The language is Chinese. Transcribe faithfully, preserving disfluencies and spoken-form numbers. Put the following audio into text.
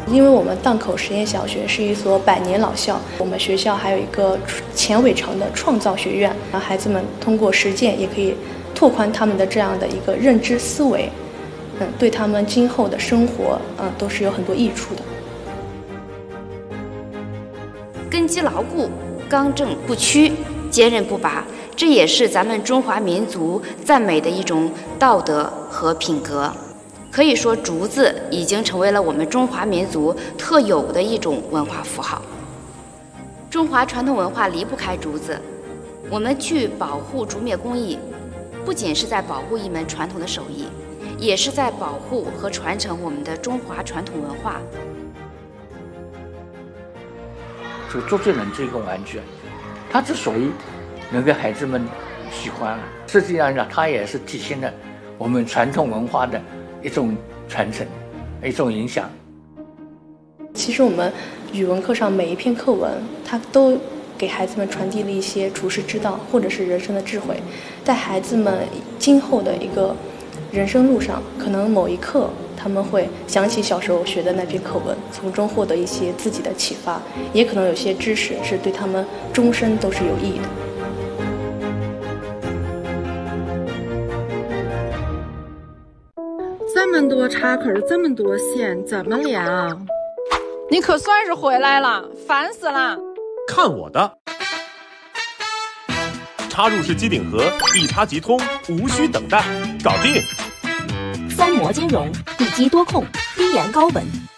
因为我们荡口实验小学是一所百年老校，我们学校还有一个钱伟成的创造学院，让孩子们通过实践也可以拓宽他们的这样的一个认知思维，嗯，对他们今后的生活，嗯，都是有很多益处的。 根基牢固，刚正不屈，坚韧不拔，这也是咱们中华民族赞美的一种道德和品格。可以说，竹子已经成为了我们中华民族特有的一种文化符号。中华传统文化离不开竹子，我们去保护竹篾工艺，不仅是在保护一门传统的手艺，也是在保护和传承我们的中华传统文化。 这个竹子人这个玩具，它之所以能给孩子们喜欢，实际上呢，它也是体现了我们传统文化的一种传承，一种影响。 其实我们语文课上每一篇课文，它都给孩子们传递了一些处世之道，或者是人生的智慧，在孩子们今后的一个人生路上，可能某一刻他们会想起小时候学的那篇课文，从中获得一些自己的启发，也可能有些知识是对他们终身都是有意义的。 这么多插口，这么多线，怎么连啊？ 你可算是回来了，烦死了！ 看我的！插入式机顶盒，一插即通，无需等待，搞定！ 三模兼容，地基多控，低盐高稳。